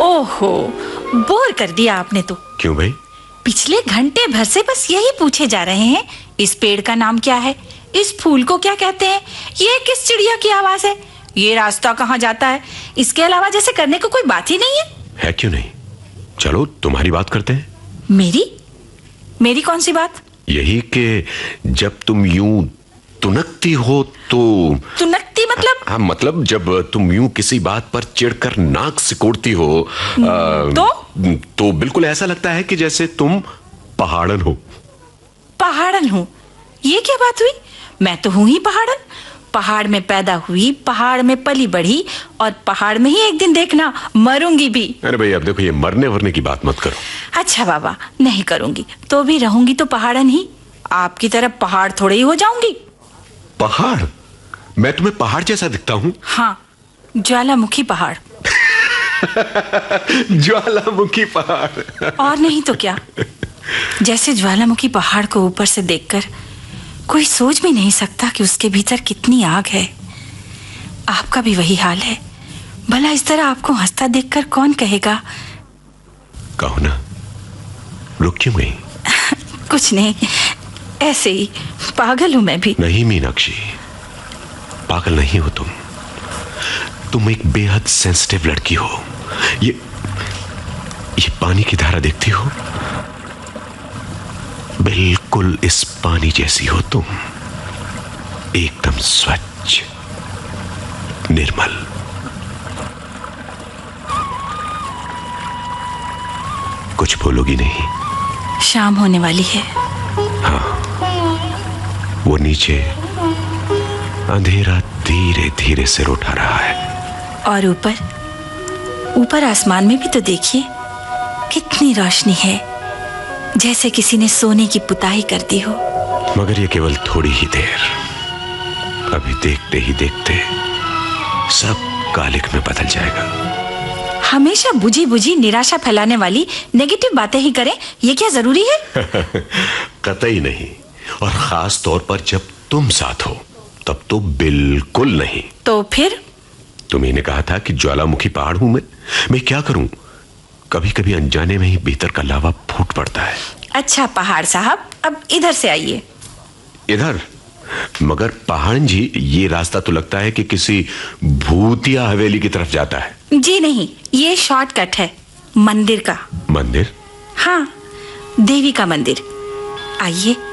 ओहो, बोर कर दिया आपने तो। क्यों भाई? पिछले घंटे भर से बस यही पूछे जा रहे हैं, इस पेड़ का नाम क्या है, इस फूल को क्या कहते हैं, ये किस चिड़िया की आवाज है, ये रास्ता कहाँ जाता है। इसके अलावा जैसे करने को कोई बात ही नहीं है। क्यों नहीं? चलो तुम्हारी बात करते हैं। मेरी कौन सी बात? यही कि जब तुम यूं तुनकती हो तो। तुनकती मतलब? हाँ, मतलब जब तुम यूं किसी बात पर चिढ़कर नाक सिकोड़ती हो तो बिल्कुल ऐसा लगता है कि जैसे तुम पहाड़न हो। पहाड़न हूँ? ये क्या बात हुई? मैं तो हूँ ही पहाड़न। पहाड़ में पैदा हुई, पहाड़ में पली बढ़ी और पहाड़ में ही एक दिन देखना मरूंगी भी। अरे भाई, अब देखो, ये मरने वरने की बात मत करो। अच्छा बाबा, नहीं करूंगी तो भी रहूंगी तो पहाड़न ही। आपकी तरफ पहाड़ थोड़े ही हो जाऊंगी। पहाड़? मैं तुम्हें पहाड़ जैसा दिखता हूँ? हाँ, ज्वालामुखी पहाड़। ज्वालामुखी पहाड़। और नहीं तो क्या। जैसे ज्वालामुखी पहाड़ को ऊपर से देखकर कोई सोच भी नहीं सकता कि उसके भीतर कितनी आग है। आपका भी वही हाल है। भला इस तरह आपको हंसता देखकर कौन कहेगा? कहो ना, रुक क्यों गई? कुछ नहीं, ऐसे ही पागल हूं मैं भी। नहीं मीनाक्षी, पागल नहीं हो तुम एक बेहद सेंसिटिव लड़की हो। ये पानी की धारा देखती हो, बिल्कुल इस पानी जैसी हो तुम, एकदम स्वच्छ, निर्मल। कुछ बोलोगी नहीं? शाम होने वाली है। हाँ, वो नीचे अंधेरा धीरे धीरे सिर उठा रहा है। और ऊपर आसमान में भी तो देखिए, कितनी रोशनी है, जैसे किसी ने सोने की पुताई कर दी हो। मगर ये केवल थोड़ी ही देर, अभी देखते ही देखते सब कालिक में बदल जाएगा। हमेशा बुझी बुझी निराशा फैलाने वाली नेगेटिव बातें ही करें, ये क्या जरूरी है? कतई नहीं, और खास तौर पर जब तुम साथ हो तब तो बिल्कुल नहीं। तो फिर? तुम्ही ने कहा था कि ज्वालामुखी पहाड़ हूं मैं क्या करूं, कभी कभी अनजाने में ही भीतर का लावा फूट पड़ता है। अच्छा पहाड़ साहब, अब इधर से आइए। इधर? मगर पहाड़न जी, ये रास्ता तो लगता है कि किसी भूतिया हवेली की तरफ जाता है। जी नहीं, ये शॉर्टकट है मंदिर का। मंदिर? हाँ, देवी का मंदिर। आइए,